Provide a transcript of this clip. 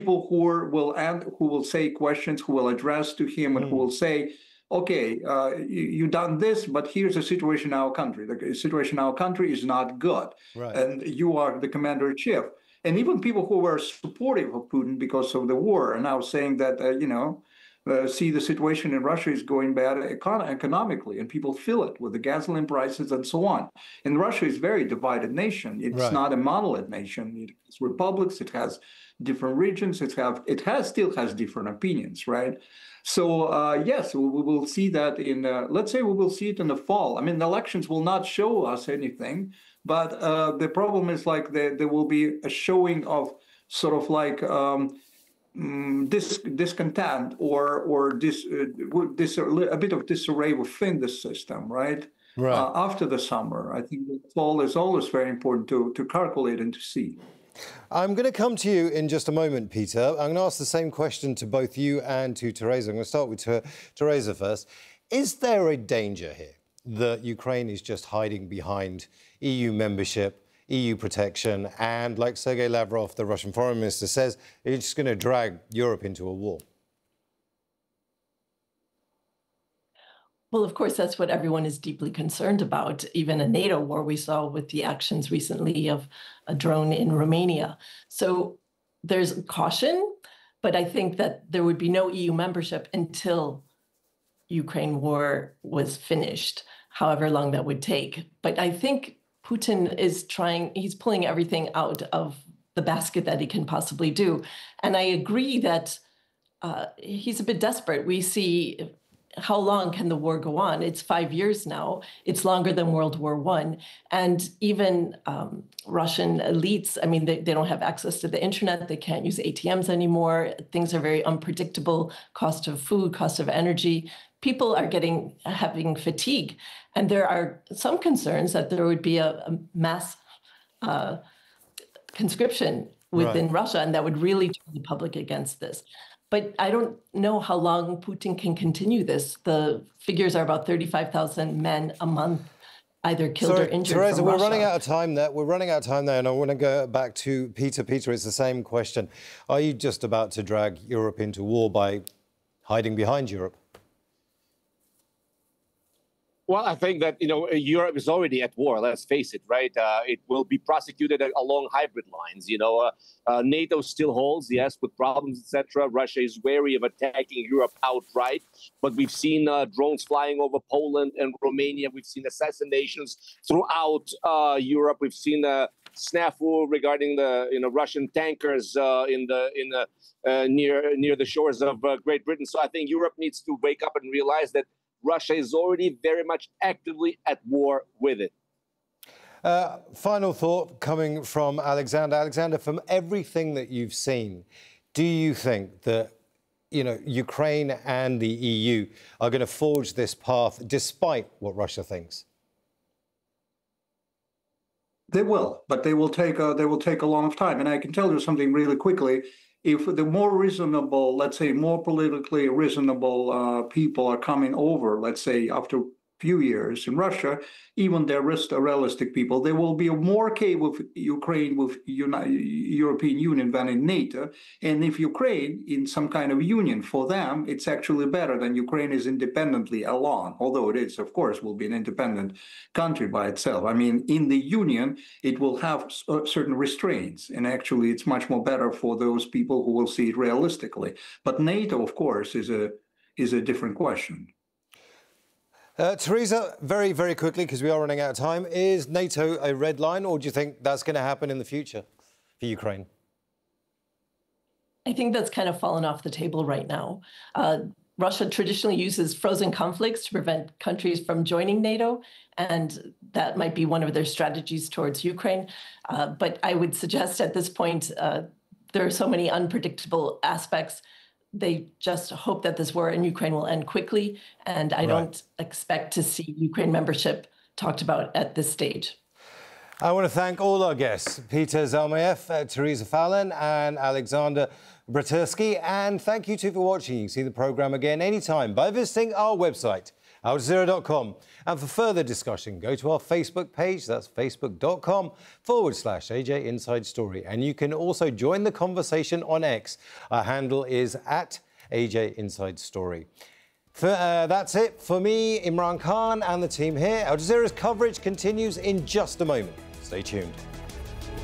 who will say questions, who will address to him, and who will say, okay, you done this, but here's the situation in our country. The situation in our country is not good, and you are the commander-in-chief. And even people who were supportive of Putin because of the war are now saying that, see, the situation in Russia is going bad economically, and people feel it with the gasoline prices and so on. And Russia is a very divided nation. It's not a monolith nation. It has republics. It has different regions. It still has different opinions, right? So yes, we will see that in, let's say we will see it in the fall. I mean, the elections will not show us anything, but the problem is like there will be a showing of sort of like discontent or a bit of disarray within the system, right? After the summer. I think the fall is always very important to calculate and to see. I'm going to come to you in just a moment, Peter. I'm going to ask the same question to both you and to Teresa. I'm going to start with Teresa first. Is there a danger here that Ukraine is just hiding behind EU membership, EU protection, and like Sergei Lavrov, the Russian foreign minister, says, it's just going to drag Europe into a war? Well, of course, that's what everyone is deeply concerned about. Even a NATO war we saw with the actions recently of a drone in Romania. So there's caution, but I think that there would be no EU membership until Ukraine war was finished, however long that would take. But I think Putin is he's pulling everything out of the basket that he can possibly do. And I agree that he's a bit desperate. We see, how long can the war go on? It's 5 years now. It's longer than World War I. And even Russian elites, I mean, they don't have access to the internet. They can't use ATMs anymore. Things are very unpredictable. Cost of food, cost of energy. People are having fatigue. And there are some concerns that there would be a mass conscription within Russia, and that would really turn the public against this. But I don't know how long Putin can continue this. The figures are about 35,000 men a month, either killed or injured. Teresa, we're running out of time there. We're running out of time there, and I want to go back to Peter. Peter, it's the same question. Are you just about to drag Europe into war by hiding behind Europe? Well, I think that, Europe is already at war, let's face it, right? It will be prosecuted along hybrid lines. NATO still holds, yes, with problems, etc. Russia is wary of attacking Europe outright. But we've seen drones flying over Poland and Romania. We've seen assassinations throughout Europe. We've seen a snafu regarding the Russian tankers near the shores of Great Britain. So I think Europe needs to wake up and realize that Russia is already very much actively at war with it. Final thought coming from Alexander. Alexander, from everything that you've seen, do you think that, Ukraine and the EU are going to forge this path despite what Russia thinks? They will, but they will take a long time. And I can tell you something really quickly. If the more reasonable, let's say more politically reasonable people are coming over, let's say after few years in Russia, even the realistic people, there will be more okay with Ukraine, with European Union than in NATO. And if Ukraine in some kind of union, for them, it's actually better than Ukraine is independently alone, although it is, of course, will be an independent country by itself. I mean, in the union, it will have certain restraints, and actually it's much more better for those people who will see it realistically. But NATO, of course, is a different question. Teresa, very, very quickly, because we are running out of time, is NATO a red line, or do you think that's going to happen in the future for Ukraine? I think that's kind of fallen off the table right now. Russia traditionally uses frozen conflicts to prevent countries from joining NATO, and that might be one of their strategies towards Ukraine. But I would suggest at this point, there are so many unpredictable aspects. They just hope that this war in Ukraine will end quickly, and I don't expect to see Ukraine membership talked about at this stage. I want to thank all our guests, Peter Zalmayev, Teresa Fallon and Alexander Bratursky, and thank you too for watching. You can see the programme again anytime by visiting our website aljazeera.com. And for further discussion, go to our Facebook page. That's facebook.com/AJ Inside Story. And you can also join the conversation on X. Our handle is @AJ Inside Story. That's it for me, Imran Khan, and the team here. Al Jazeera's coverage continues in just a moment. Stay tuned.